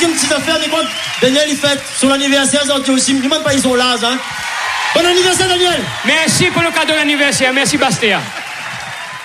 une petite affaire, mais quand Daniel il fête son anniversaire, ça aussi, lui même pas ils sont là, hein. Bon anniversaire Daniel. Merci pour le cadeau d'anniversaire, merci Bastia.